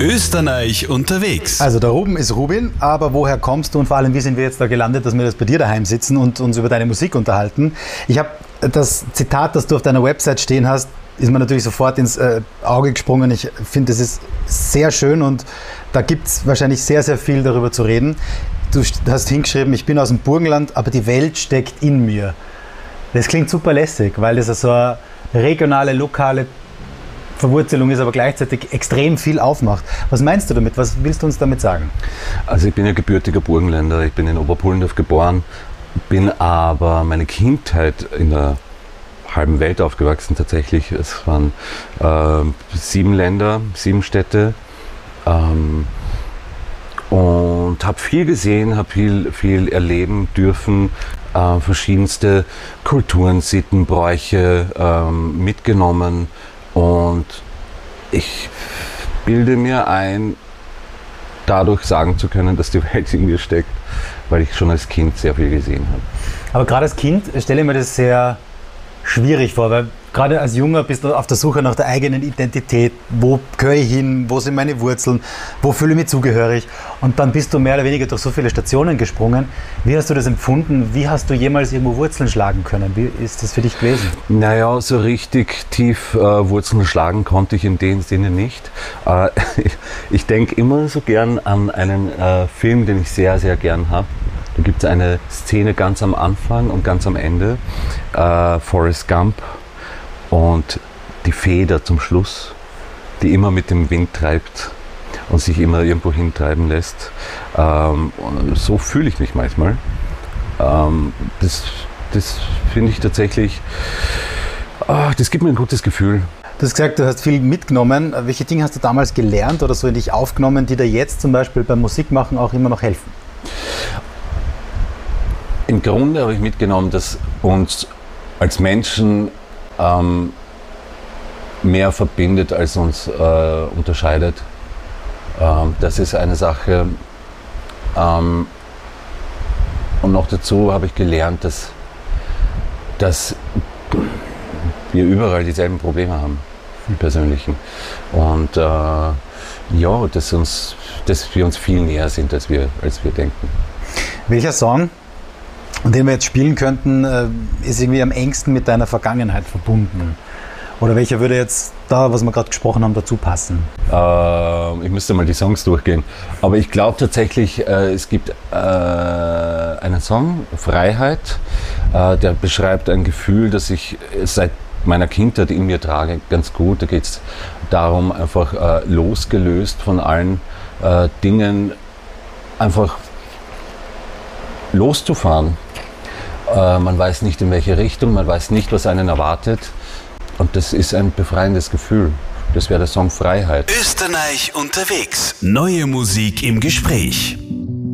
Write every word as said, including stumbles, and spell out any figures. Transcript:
Österreich unterwegs. Also der Ruben ist Rubin, aber woher kommst du und vor allem, wie sind wir jetzt da gelandet, dass wir das bei dir daheim sitzen und uns über deine Musik unterhalten? Ich habe das Zitat, das du auf deiner Website stehen hast, ist mir natürlich sofort ins äh, Auge gesprungen. Ich finde, das ist sehr schön und da gibt es wahrscheinlich sehr, sehr viel darüber zu reden. Du hast hingeschrieben, ich bin aus dem Burgenland, aber die Welt steckt in mir. Das klingt super lässig, weil das so eine regionale, lokale Verwurzelung ist, aber gleichzeitig extrem viel aufmacht. Was meinst du damit? Was willst du uns damit sagen? Also ich bin ja gebürtiger Burgenländer, ich bin in Oberpullendorf geboren, bin aber meine Kindheit in der halben Welt aufgewachsen tatsächlich. Es waren äh, sieben Länder, sieben Städte ähm, und habe viel gesehen, habe viel, viel erleben dürfen, äh, verschiedenste Kulturen, Sitten, Bräuche ähm, mitgenommen. Und ich bilde mir ein, dadurch sagen zu können, dass die Welt in mir steckt, weil ich schon als Kind sehr viel gesehen habe. Aber gerade als Kind stelle ich mir das sehr schwierig vor, weil gerade als Junger bist du auf der Suche nach der eigenen Identität. Wo gehöre ich hin? Wo sind meine Wurzeln? Wo fühle ich mich zugehörig? Und dann bist du mehr oder weniger durch so viele Stationen gesprungen. Wie hast du das empfunden? Wie hast du jemals irgendwo Wurzeln schlagen können? Wie ist das für dich gewesen? Naja, so richtig tief äh, Wurzeln schlagen konnte ich in dem Sinne nicht. Äh, ich ich denke immer so gern an einen äh, Film, den ich sehr, sehr gern habe. Da gibt es eine Szene ganz am Anfang und ganz am Ende, äh, Forrest Gump und die Feder zum Schluss, die immer mit dem Wind treibt und sich immer irgendwo hintreiben lässt. Ähm, so fühle ich mich manchmal. Ähm, das das finde ich tatsächlich, oh, das gibt mir ein gutes Gefühl. Du hast gesagt, du hast viel mitgenommen. Welche Dinge hast du damals gelernt oder so in dich aufgenommen, die dir jetzt zum Beispiel beim Musikmachen auch immer noch helfen? Im Grunde habe ich mitgenommen, dass uns als Menschen ähm, mehr verbindet, als uns äh, unterscheidet. Ähm, das ist eine Sache. Ähm, und noch dazu habe ich gelernt, dass, dass wir überall dieselben Probleme haben, im Persönlichen. Und äh, ja, dass, uns, dass wir uns viel näher sind, als wir, als wir denken. Welcher Song, den wir jetzt spielen könnten, ist irgendwie am engsten mit deiner Vergangenheit verbunden? Oder welcher würde jetzt da, was wir gerade gesprochen haben, dazu passen? Äh, ich müsste mal die Songs durchgehen. Aber ich glaube tatsächlich, äh, es gibt äh, einen Song, Freiheit, äh, der beschreibt ein Gefühl, das ich seit meiner Kindheit in mir trage, ganz gut. Da geht es darum, einfach äh, losgelöst von allen äh, Dingen, einfach loszufahren. Äh, man weiß nicht, in welche Richtung, man weiß nicht, was einen erwartet. Und das ist ein befreiendes Gefühl. Das wäre der Song Freiheit. Österreich unterwegs. Neue Musik im Gespräch.